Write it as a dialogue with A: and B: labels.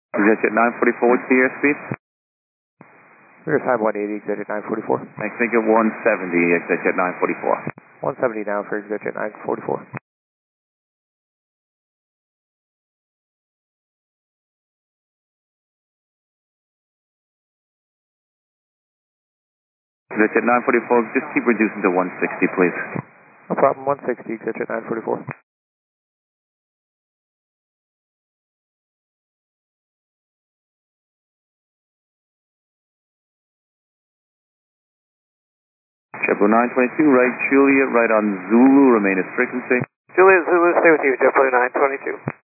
A: Exit 944, what's the airspeed?
B: Time 180, exit 944.
A: Thanks, make it 170, exit 944.
B: 170 now for exit 944.
A: Exit 944, just keep reducing to 160, please.
B: No problem, 160, exit 944.
A: JetBlue 922, right Juliet, right on Zulu, remain at frequency.
B: Juliet Zulu, stay with you, JetBlue 922.